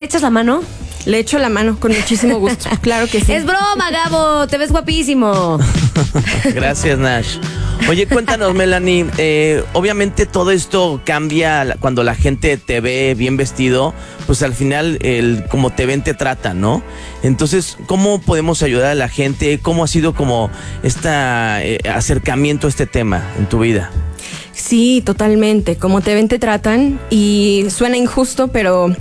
echas la mano? Le echo la mano con muchísimo gusto. Claro que sí. Es broma, Gabo. Te ves guapísimo. Gracias, Nash. Oye, cuéntanos, Melanie. Obviamente todo esto cambia cuando la gente te ve bien vestido. Pues al final, como te ven, te tratan, ¿no? Entonces, ¿cómo podemos ayudar a la gente? ¿Cómo ha sido como este acercamiento a este tema en tu vida? Sí, totalmente. Como te ven, te tratan. Y suena injusto, pero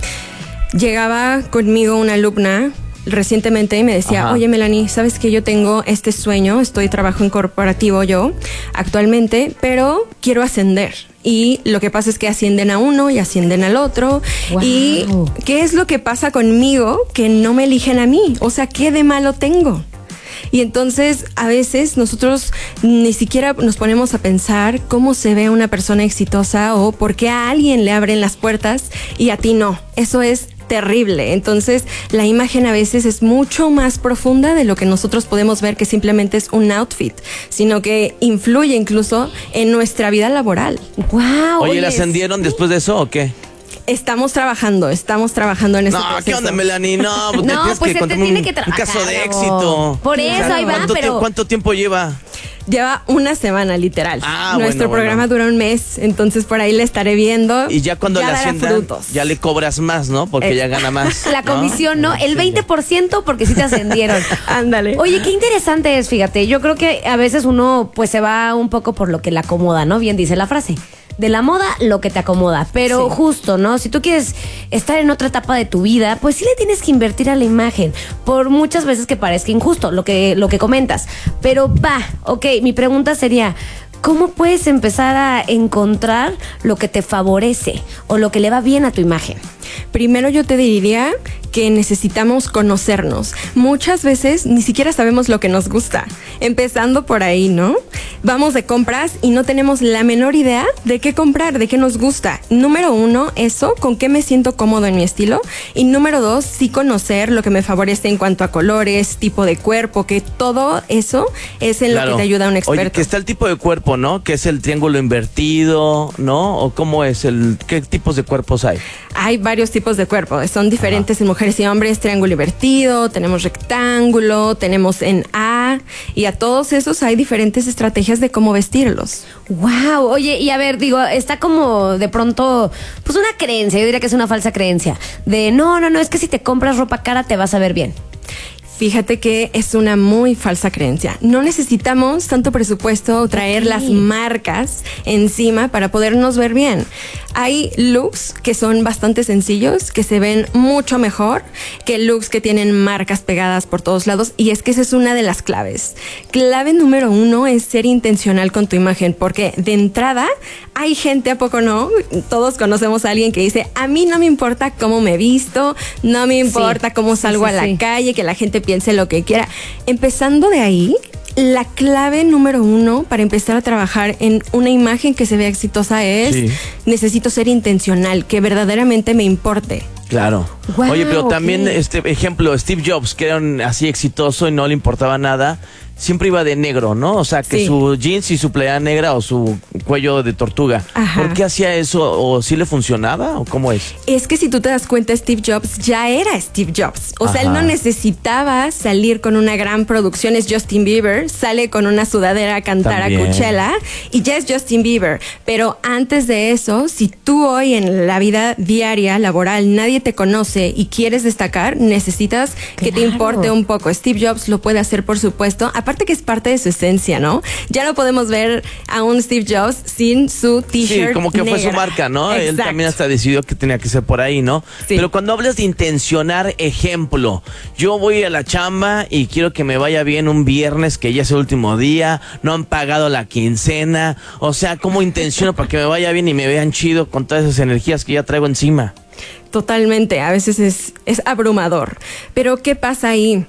llegaba conmigo una alumna recientemente y me decía, Ajá. oye, Melanie, ¿sabes que yo tengo este sueño? Trabajo en corporativo yo actualmente, pero quiero ascender. Y lo que pasa es que ascienden a uno y ascienden al otro. Wow. ¿Y qué es lo que pasa conmigo que no me eligen a mí? O sea, ¿qué de malo tengo? Y entonces a veces nosotros ni siquiera nos ponemos a pensar cómo se ve una persona exitosa o por qué a alguien le abren las puertas y a ti no. Eso es terrible. Entonces la imagen a veces es mucho más profunda de lo que nosotros podemos ver que simplemente es un outfit, sino que influye incluso en nuestra vida laboral. Wow. Oye, ¿le ascendieron después de eso o qué? Estamos trabajando en ese proceso. No, ¿qué onda, Melanie? No, pues No, tienes pues que se te contarme tiene que un caso de trabajar, éxito. Por eso, ahí va, pero... ¿Cuánto tiempo lleva? Lleva una semana, literal. Nuestro bueno. programa dura un mes, entonces por ahí le estaré viendo. Y ya cuando le dará asciendan, frutos. ya le cobras más, ¿no? Porque ya gana más. La ¿no? comisión, ¿no? El Sí. 20% porque sí te ascendieron. Ándale. Oye, qué interesante es, fíjate. Yo creo que a veces uno pues se va un poco por lo que le acomoda, ¿no? Bien dice la frase. De la moda, lo que te acomoda. Pero Sí. justo, ¿no? Si tú quieres estar en otra etapa de tu vida, pues sí le tienes que invertir a la imagen. Por muchas veces que parezca injusto lo que comentas. Pero ok, mi pregunta sería, ¿cómo puedes empezar a encontrar lo que te favorece o lo que le va bien a tu imagen? Primero yo te diría que necesitamos conocernos. Muchas veces ni siquiera sabemos lo que nos gusta. Empezando por ahí, ¿no? Vamos de compras y no tenemos la menor idea de qué comprar, de qué nos gusta. Número 1, eso, con qué me siento cómodo en mi estilo. Y número 2, sí conocer lo que me favorece en cuanto a colores, tipo de cuerpo, que todo eso es en lo que te ayuda un experto. Oye, que está el tipo de cuerpo, ¿no? Que es el triángulo invertido, ¿no? ¿O cómo es? ¿Qué tipos de cuerpos hay? Hay varios tipos de cuerpo, son diferentes en mujeres y hombres, triángulo invertido, tenemos rectángulo, tenemos en A, y a todos esos hay diferentes estrategias de cómo vestirlos. Wow, oye, y a ver, digo, está como de pronto, pues una creencia, yo diría que es una falsa creencia, de no, es que si te compras ropa cara te vas a ver bien. Fíjate que es una muy falsa creencia. No necesitamos tanto presupuesto o traer las marcas encima para podernos ver bien. Hay looks que son bastante sencillos, que se ven mucho mejor que looks que tienen marcas pegadas por todos lados, y es que esa es una de las claves. Clave número 1 es ser intencional con tu imagen, porque de entrada hay gente, ¿a poco no? Todos conocemos a alguien que dice, a mí no me importa cómo me visto, no me importa cómo salgo a la calle, que la gente piense lo que quiera. Empezando de ahí, la clave número 1 para empezar a trabajar en una imagen que se vea exitosa es, necesito ser intencional, que verdaderamente me importe. Claro. Wow, oye, pero también, ok. Ejemplo, Steve Jobs, que era así exitoso y no le importaba nada, siempre iba de negro, ¿no? O sea, que Sí. su jeans y su playera negra o su cuello de tortuga. Ajá. ¿Por qué hacía eso? ¿O sí le funcionaba? ¿O cómo es? Es que si tú te das cuenta, Steve Jobs ya era Steve Jobs. O sea, él no necesitaba salir con una gran producción. Es Justin Bieber, sale con una sudadera a cantar También. a Coachella y ya es Justin Bieber. Pero antes de eso, si tú hoy en la vida diaria, laboral, nadie te conoce y quieres destacar, necesitas que te importe un poco. Steve Jobs lo puede hacer, por supuesto. Aparte que es parte de su esencia, ¿no? Ya no podemos ver a un Steve Jobs sin su t-shirt Sí, como que fue su negra. marca, ¿no? Exacto. Él también hasta decidió que tenía que ser por ahí, ¿no? Sí. Pero cuando hablas de intencionar, ejemplo, yo voy a la chamba y quiero que me vaya bien un viernes, que ya es el último día, no han pagado la quincena, o sea, ¿cómo intenciono para que me vaya bien y me vean chido con todas esas energías que ya traigo encima? Totalmente, a veces es abrumador. Pero ¿qué pasa ahí?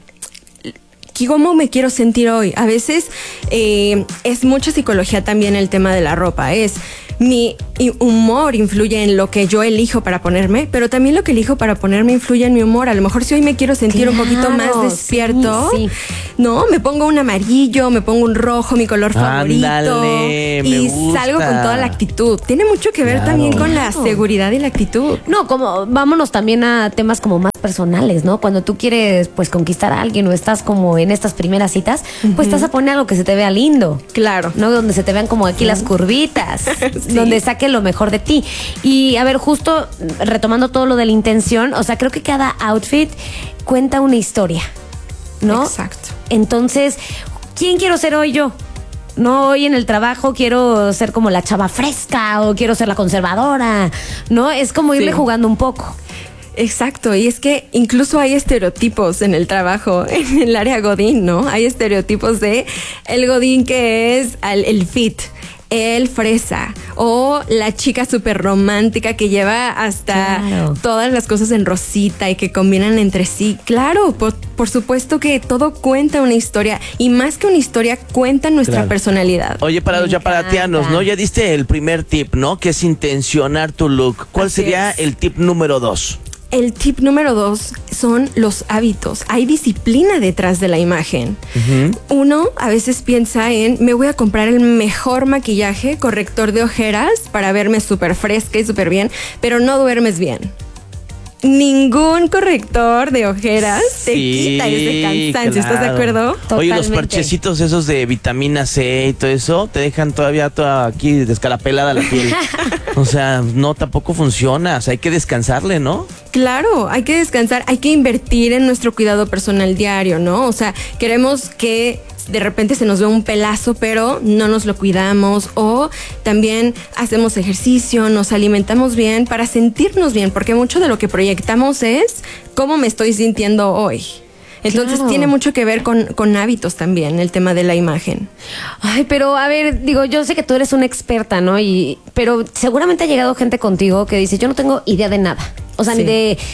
¿Cómo me quiero sentir hoy? A veces es mucha psicología también el tema de la ropa. Es mi humor influye en lo que yo elijo para ponerme, pero también lo que elijo para ponerme influye en mi humor. A lo mejor si hoy me quiero sentir un poquito más despierto, ¿no? Me pongo un amarillo, me pongo un rojo, mi color favorito. Ándale, y me gusta. salgo con toda la actitud. Tiene mucho que ver también con la seguridad y la actitud. No, como vámonos también a temas como más personales, ¿no? Cuando tú quieres pues conquistar a alguien o estás como en estas primeras citas, pues estás a poner algo que se te vea lindo. Claro. ¿No? Donde se te vean como aquí las curvitas, Sí. donde saque lo mejor de ti. Y a ver, justo retomando todo lo de la intención, o sea, creo que cada outfit cuenta una historia, ¿no? Exacto. Entonces, ¿quién quiero ser hoy yo? No, hoy en el trabajo quiero ser como la chava fresca o quiero ser la conservadora, ¿no? Es como irle Sí. jugando un poco. Exacto, y es que incluso hay estereotipos en el trabajo, en el área Godín, ¿no? Hay estereotipos de el Godín que es el fit, el fresa, o la chica súper romántica que lleva hasta Claro. todas las cosas en rosita y que combinan entre sí. Claro, por supuesto que todo cuenta una historia, y más que una historia, cuenta nuestra Claro. personalidad. Oye, para Me los yaparatianos, encanta. ¿no? Ya diste el primer tip, ¿no? Que es intencionar tu look. ¿Cuál Así sería es. el tip número 2? El tip número 2 son los hábitos. Hay disciplina detrás de la imagen. Uno a veces piensa en, me voy a comprar el mejor maquillaje, corrector de ojeras para verme súper fresca y súper bien, pero no duermes bien. Ningún corrector de ojeras te quita ese cansancio. ¿Estás de claro. acuerdo? Oye, los Totalmente. parchecitos esos de vitamina C y todo eso te dejan todavía toda aquí descarapelada la piel. O sea, no, tampoco funciona. O sea, hay que descansarle, ¿no? Claro, hay que descansar, hay que invertir en nuestro cuidado personal diario, ¿no? O sea, queremos que de repente se nos ve un pelazo, pero no nos lo cuidamos, o también hacemos ejercicio, nos alimentamos bien para sentirnos bien, porque mucho de lo que proyectamos es cómo me estoy sintiendo hoy. Entonces Claro. tiene mucho que ver con hábitos también, el tema de la imagen. Ay, pero a ver, digo, yo sé que tú eres una experta, ¿no? Pero seguramente ha llegado gente contigo que dice, yo no tengo idea de nada. O sea, Sí.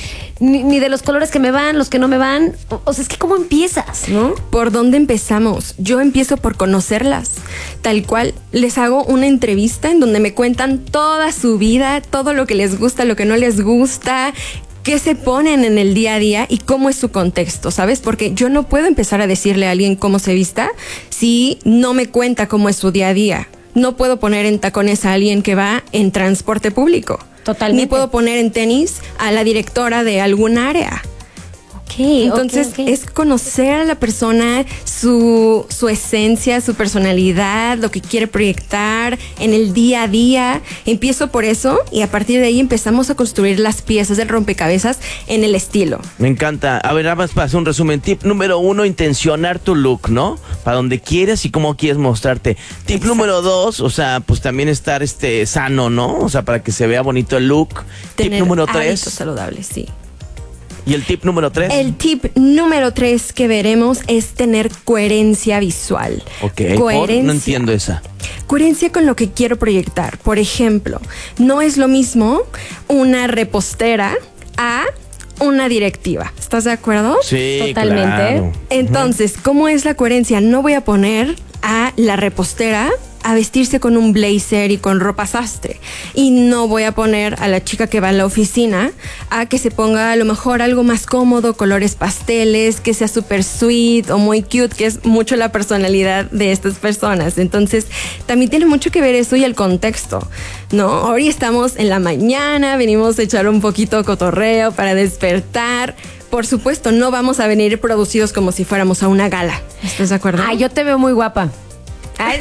ni de los colores que me van, los que no me van. O sea, es que ¿cómo empiezas, no? ¿Por dónde empezamos? Yo empiezo por conocerlas. Tal cual, les hago una entrevista en donde me cuentan toda su vida, todo lo que les gusta, lo que no les gusta, qué se ponen en el día a día y cómo es su contexto, ¿sabes? Porque yo no puedo empezar a decirle a alguien cómo se vista si no me cuenta cómo es su día a día. No puedo poner en tacones a alguien que va en transporte público. Totalmente. Ni puedo poner en tenis a la directora de algún área. Ok, Entonces ok. es conocer a la persona, su esencia, su personalidad, lo que quiere proyectar en el día a día. Empiezo por eso y a partir de ahí empezamos a construir las piezas del rompecabezas en el estilo. Me encanta. A ver, nada más para hacer un resumen. Tip número 1, intencionar tu look, ¿no? Para donde quieres y cómo quieres mostrarte. Tip número 2, o sea, pues también estar sano, ¿no? O sea, para que se vea bonito el look. Tip Tener número hábitos 3. saludables, sí. ¿Y el tip número 3? El tip número 3 que veremos es tener coherencia visual. Ok, Coherencia. no entiendo esa. Coherencia con lo que quiero proyectar. Por ejemplo, no es lo mismo una repostera a una directiva. ¿Estás de acuerdo? Sí, Totalmente. claro. Entonces, ¿cómo es la coherencia? No voy a poner a la repostera a vestirse con un blazer y con ropa sastre. Y no voy a poner a la chica que va a la oficina a que se ponga a lo mejor algo más cómodo, colores pasteles, que sea súper sweet o muy cute, que es mucho la personalidad de estas personas. Entonces, también tiene mucho que ver eso y el contexto, ¿no? Hoy estamos en la mañana, venimos a echar un poquito cotorreo para despertar. Por supuesto, no vamos a venir producidos como si fuéramos a una gala. ¿Estás de acuerdo? Ay, yo te veo muy guapa. Ay,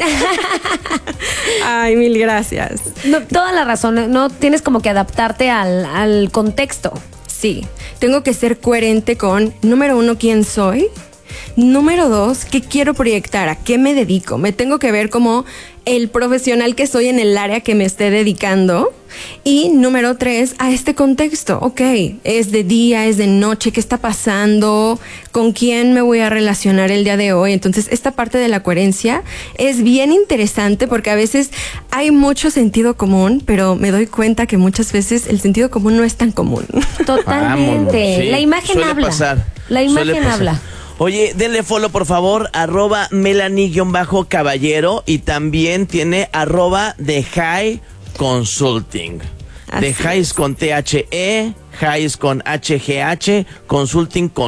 Ay, mil gracias. no, toda la razón, no tienes como que adaptarte al contexto. Sí, tengo que ser coherente con, número 1, quién soy. Número 2, qué quiero proyectar, a qué me dedico. Me tengo que ver como el profesional que soy en el área que me esté dedicando. Y número 3, a este contexto. Ok, es de día, es de noche, ¿qué está pasando? ¿Con quién me voy a relacionar el día de hoy? Entonces, esta parte de la coherencia es bien interesante porque a veces hay mucho sentido común, pero me doy cuenta que muchas veces el sentido común no es tan común. Totalmente. Vámonos, sí. La imagen Suele habla. pasar, La suele imagen pasar. habla. Oye, denle follow por favor, @Melanie_Caballero y también tiene @The High Consulting. Así The High es con THE, High es con HGH, Consulting con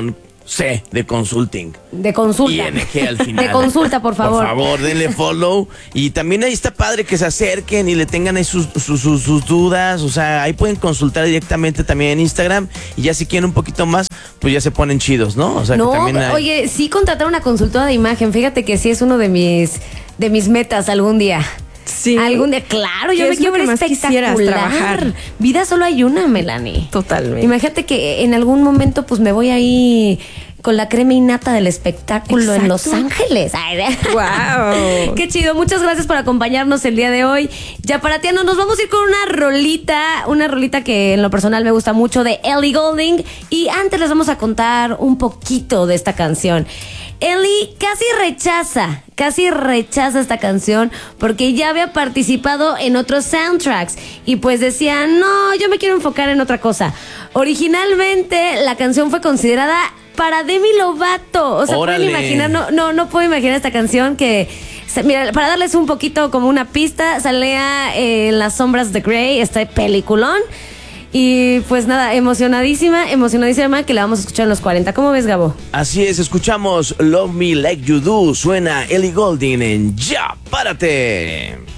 C de consulting. De consulta. ING al final. De consulta, por favor. Por favor, denle follow. Y también ahí está padre que se acerquen y le tengan ahí sus dudas. O sea, ahí pueden consultar directamente también en Instagram. Y ya si quieren un poquito más, pues ya se ponen chidos, ¿no? O sea, no, que también hay... oye, sí contratar una consultora de imagen. Fíjate que sí es uno de mis metas algún día. Sí. Algún día, claro, yo ¿Qué me es quiero lo que ver más quisieras espectacular. trabajar? Vida solo hay una, Melanie. Totalmente. Imagínate que en algún momento pues me voy ahí con la crema innata del espectáculo. Exacto. En Los Ángeles. Ay, Wow. qué chido. Muchas gracias por acompañarnos el día de hoy. Ya para ti, nos vamos a ir con una rolita que en lo personal me gusta mucho, de Ellie Goulding. Y antes les vamos a contar un poquito de esta canción. Ellie casi rechaza esta canción porque ya había participado en otros soundtracks y pues decía, no, yo me quiero enfocar en otra cosa. Originalmente la canción fue considerada para Demi Lovato. O sea, ¡Órale! pueden imaginar, no puedo imaginar esta canción que... Mira, para darles un poquito como una pista, salía en Las Sombras de Grey, este peliculón. Y pues nada, emocionadísima que la vamos a escuchar en los 40. ¿Cómo ves, Gabo? Así es, escuchamos Love Me Like You Do. Suena Ellie Goulding en Ya Párate.